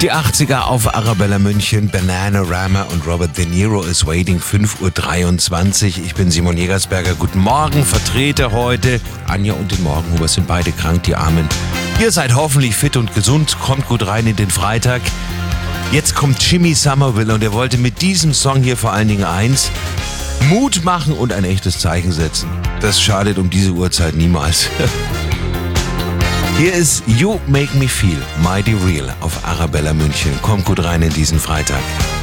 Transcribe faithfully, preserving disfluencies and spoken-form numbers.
Die achtziger auf Arabella München, Bananarama und Robert De Niro is Waiting, fünf Uhr dreiundzwanzig. Ich bin Simon Jägersberger. Guten Morgen, Vertreter heute. Anja und den Morgenhuber sind beide krank, die Armen. Ihr seid hoffentlich fit und gesund, kommt gut rein in den Freitag. Jetzt kommt Jimmy Somerville und er wollte mit diesem Song hier vor allen Dingen eins: Mut machen und ein echtes Zeichen setzen. Das schadet um diese Uhrzeit niemals. Hier ist You Make Me Feel Mighty Real auf Arabella München. Kommt gut rein in diesen Freitag.